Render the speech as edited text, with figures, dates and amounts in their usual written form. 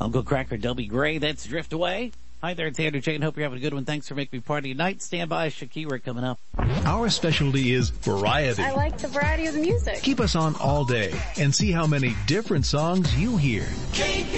Uncle Cracker, Dobie Gray, that's Drift Away. Hi there, it's Andrew Jane. Hope you're having a good one. Thanks for making me part of your night. Stand by, Shakira coming up. Our specialty is variety. I like the variety of the music. Keep us on all day and see how many different songs you hear.